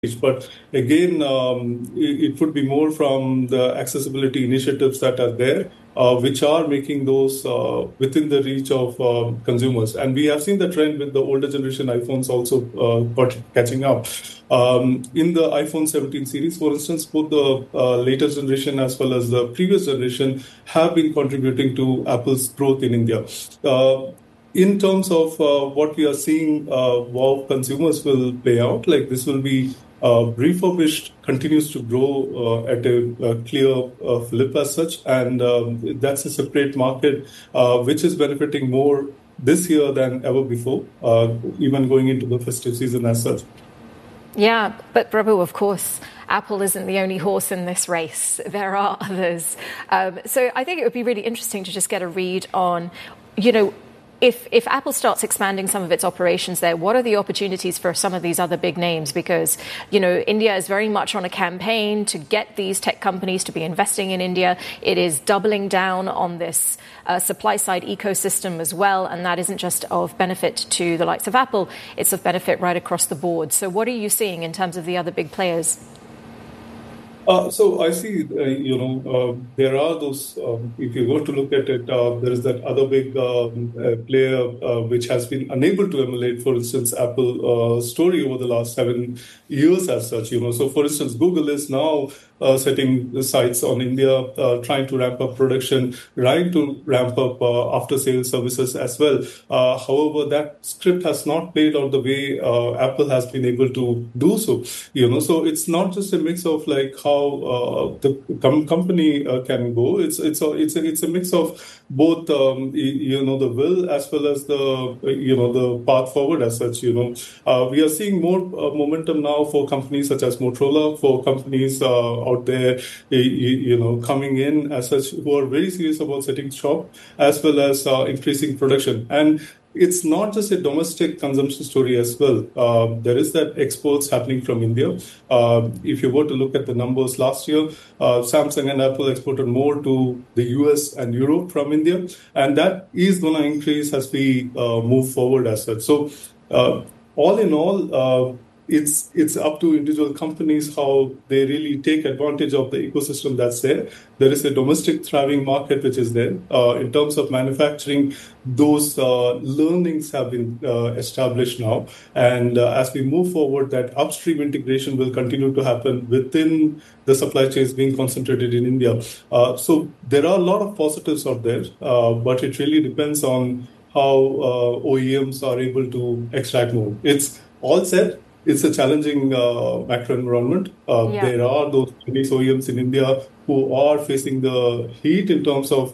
But again, it would be more from the accessibility initiatives that are there, which are making those within the reach of consumers. And we have seen the trend with the older generation iPhones also catching up. In the iPhone 17 series, for instance, both the latest generation as well as the previous generation have been contributing to Apple's growth in India. In terms of what we are seeing, how consumers will play out, like this will be refurbished continues to grow at a clear flip as such, and that's a separate market which is benefiting more this year than ever before, even going into the festive season as such. Yeah, but Prabhu, of course, Apple isn't the only horse in this race. There are others. So I think it would be really interesting to just get a read on, if Apple starts expanding some of its operations there, what are the opportunities for some of these other big names? Because, India is very much on a campaign to get these tech companies to be investing in India. It is doubling down on this supply-side ecosystem as well. And that isn't just of benefit to the likes of Apple. It's of benefit right across the board. So what are you seeing in terms of the other big players? So I see, there are those, if you go to look at it, there is that other big player which has been unable to emulate, for instance, Apple story over the last 7 years as such. So for instance, Google is now setting the sights on India, trying to ramp up production, trying to ramp up after-sales services as well. However, that script has not played out the way Apple has been able to do so. So it's not just a mix of like how the company can go. It's a mix of both the will as well as the path forward as such. We are seeing more momentum now for companies such as Motorola, for companies out there, coming in as such, who are very serious about setting shop as well as increasing production. And it's not just a domestic consumption story as well. There is that exports happening from India. If you were to look at the numbers last year, Samsung and Apple exported more to the US and Europe from India. And that is going to increase as we move forward as such. So all in all, it's up to individual companies how they really take advantage of the ecosystem that's there. There is a domestic thriving market which is there. In terms of manufacturing, those learnings have been established now. And as we move forward, that upstream integration will continue to happen within the supply chains being concentrated in India. So there are a lot of positives out there, but it really depends on how OEMs are able to extract more. It's all said. It's a challenging macro environment. There are those Chinese OEMs in India who are facing the heat in terms of,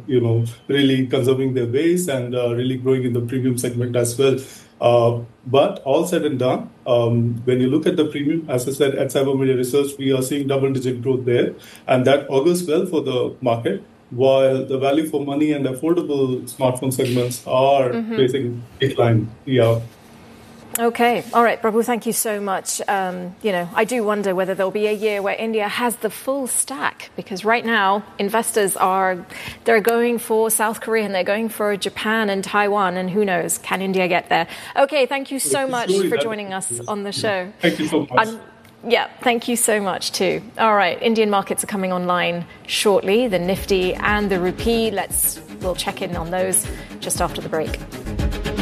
really conserving their base and really growing in the premium segment as well. But all said and done, when you look at the premium, as I said, at Cybermedia Research, we are seeing double-digit growth there. And that augurs well for the market, while the value for money and affordable smartphone segments are facing decline. Yeah. Okay. All right, Prabhu, thank you so much. I do wonder whether there'll be a year where India has the full stack, because right now investors they're going for South Korea and they're going for Japan and Taiwan, and who knows, can India get there? Okay, thank you so much for joining us on the show. Thank you so much. Yeah, thank you so much too. All right, Indian markets are coming online shortly, the Nifty and the Rupee. We'll check in on those just after the break.